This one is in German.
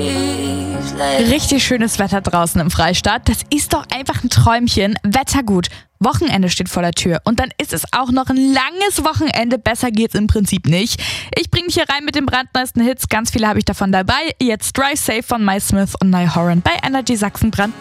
Richtig schönes Wetter draußen im Freistaat. Das ist doch einfach ein Träumchen. Wettergut. Wochenende steht vor der Tür. Und dann ist es auch noch ein langes Wochenende. Besser geht's im Prinzip nicht. Ich bringe dich hier rein mit den brandneuesten Hits. Ganz viele habe ich davon dabei. Jetzt Drive Safe von Mike Smith und Niall Horan bei Energy Sachsen brandneu.